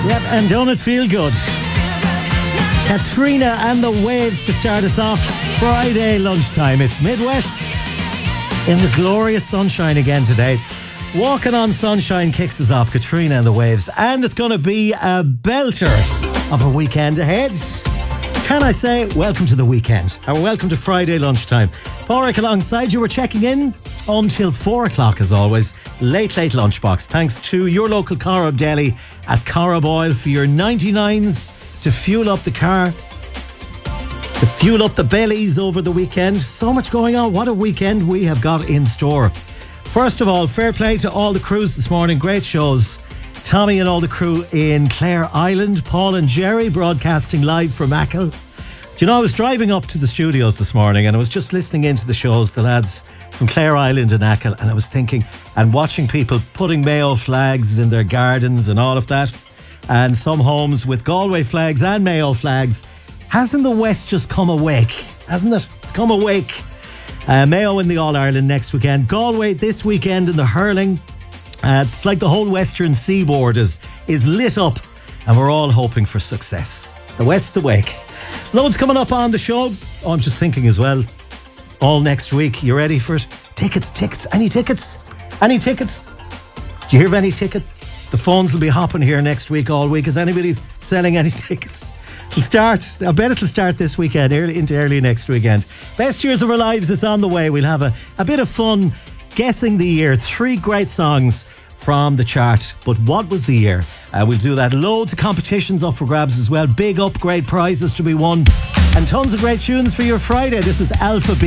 Yep, and don't it feel good? Katrina and the Waves to start us off Friday lunchtime. It's Midwest in the glorious sunshine again today. Walking on Sunshine kicks us off, Katrina and the Waves, and it's going to be a belter of a weekend ahead. Can I say welcome to the weekend, or welcome to Friday lunchtime. Porrick alongside you. We're checking in until 4 o'clock as always. Late lunchbox. Thanks to your local Corrib Deli at Corrib Oil for your 99s to fuel up the car, to fuel up the bellies over the weekend. So much going on. What a weekend we have got in store. First of all, fair play to all the crews this morning. Great shows. Tommy and all the crew in Clare Island. Paul and Jerry broadcasting live from Achill. Do you know, I was driving up to the studios this morning and I was just listening into the shows, the lads from Clare Island and Achill, and I was thinking and watching people putting Mayo flags in their gardens and all of that, and some homes with Galway flags and Mayo flags. Hasn't the West just come awake? Hasn't it? It's come awake. Mayo in the All-Ireland next weekend. Galway this weekend in the hurling. It's like the whole Western Seaboard is lit up and we're all hoping for success. The West's awake. Loads coming up on the show. Oh, I'm just thinking as well, all next week. You ready for it? Tickets. Any tickets? Do you hear of any ticket? The phones will be hopping here next week, all week. Is anybody selling any tickets? I bet it'll start this weekend, early next weekend. Best Years of Our Lives, it's on the way. We'll have a bit of fun guessing the year. 3 great songs from the chart. But what was the year? We'll do that. Loads of competitions up for grabs as well. Big upgrade prizes to be won. And tons of great tunes for your Friday. This is Alpha B.